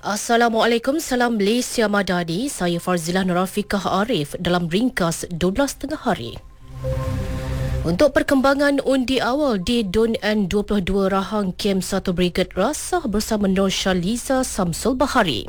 Assalamualaikum, salam Malaysia Madani. Saya Farzilah Nurafiqah Arif dalam ringkas 12 tengah hari. Untuk perkembangan undi awal di DUN N22 Rahang Kem 1 Brigade Rasah bersama Nur Shaliza Samsul Bahari.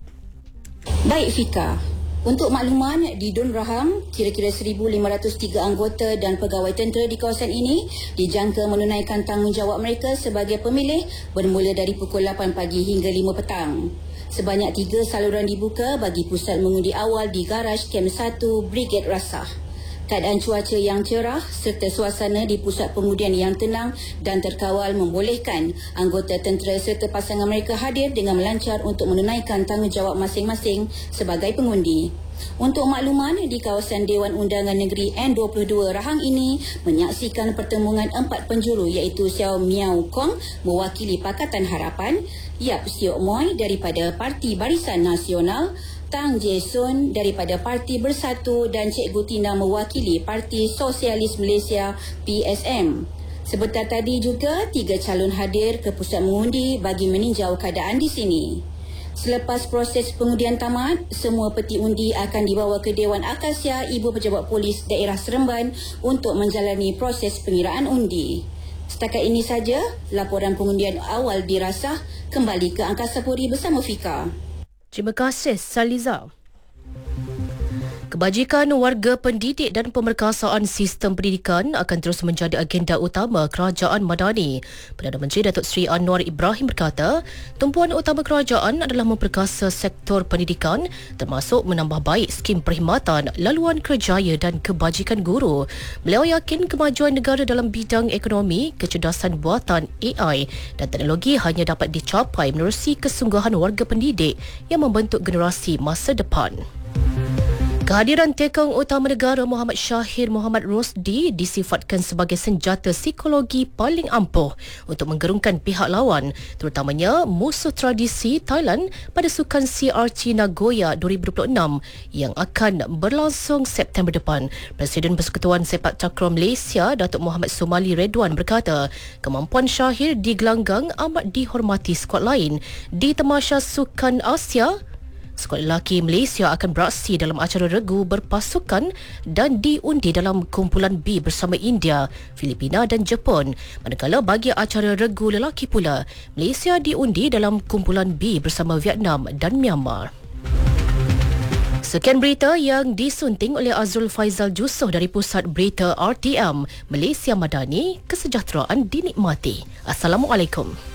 Baik Fika, untuk makluman di DUN Rahang, kira-kira 1,503 anggota dan pegawai tentera di kawasan ini dijangka menunaikan tanggungjawab mereka sebagai pemilih bermula dari pukul 8 pagi hingga 5 petang. Sebanyak 3 saluran dibuka bagi pusat mengundi awal di garaj Kem 1 Brigade Rasah. Keadaan cuaca yang cerah serta suasana di pusat pengundian yang tenang dan terkawal membolehkan anggota tentera serta pasangan mereka hadir dengan melancar untuk menunaikan tanggungjawab masing-masing sebagai pengundi. Untuk makluman, di kawasan Dewan Undangan Negeri N22 Rahang ini menyaksikan pertemuan 4 penjuru iaitu Xiao Miao Kong mewakili Pakatan Harapan, Yap Siok Moy daripada Parti Barisan Nasional, Tang Jason daripada Parti Bersatu dan Cikgu Tina mewakili Parti Sosialis Malaysia PSM. Sebentar tadi juga 3 calon hadir ke pusat mengundi bagi meninjau keadaan di sini. Selepas proses pengundian tamat, semua peti undi akan dibawa ke Dewan Akasia Ibu Pejabat Polis Daerah Seremban untuk menjalani proses pengiraan undi. Setakat ini saja laporan pengundian awal dirasah. Kembali ke Angkasa Puri bersama Fika. Terima kasih, Saliza. Kebajikan warga pendidik dan pemerkasaan sistem pendidikan akan terus menjadi agenda utama Kerajaan Madani. Perdana Menteri Datuk Seri Anwar Ibrahim berkata, tumpuan utama kerajaan adalah memperkasa sektor pendidikan termasuk menambah baik skim perkhidmatan, laluan kerjaya dan kebajikan guru. Beliau yakin kemajuan negara dalam bidang ekonomi, kecerdasan buatan AI dan teknologi hanya dapat dicapai menerusi kesungguhan warga pendidik yang membentuk generasi masa depan. Kehadiran Tekong Utama Negara Muhammad Shahir Muhammad Rosdi disifatkan sebagai senjata psikologi paling ampuh untuk menggerungkan pihak lawan, terutamanya musuh tradisi Thailand pada Sukan CRT Nagoya 2026 yang akan berlangsung September depan. Presiden Persekutuan Sepak Takraw Malaysia Datuk Muhammad Somali Redwan berkata, kemampuan Shahir di gelanggang amat dihormati skuad lain di Tamasya Sukan Asia. Skuad lelaki Malaysia akan beraksi dalam acara regu berpasukan dan diundi dalam kumpulan B bersama India, Filipina dan Jepun. Manakala bagi acara regu lelaki pula, Malaysia diundi dalam kumpulan B bersama Vietnam dan Myanmar. Sekian berita yang disunting oleh Azrul Faizal Jusoh dari Pusat Berita RTM Malaysia Madani. Kesejahteraan dinikmati. Assalamualaikum.